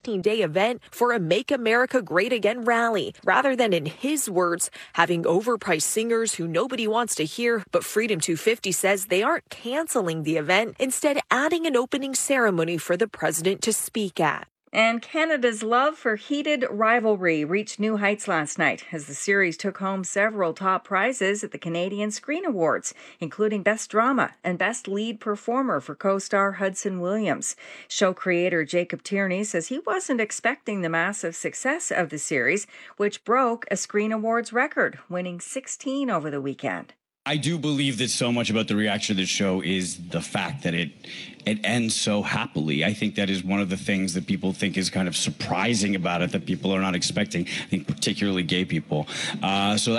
15-day event for a Make America Great Again rally, rather than, in his words, having overpriced singers who nobody wants to hear. But Freedom 250 says they aren't canceling the event, instead adding an opening ceremony for the president to speak at. And Canada's love for heated rivalry reached new heights last night as the series took home several top prizes at the Canadian Screen Awards, including Best Drama and Best Lead Performer for co-star Hudson Williams. Show creator Jacob Tierney says he wasn't expecting the massive success of the series, which broke a Screen Awards record, winning 16 over the weekend. I do believe that so much about the reaction to the show is the fact that it ends so happily. I think that is one of the things that people think is kind of surprising about it, that people are not expecting. I think particularly gay people. So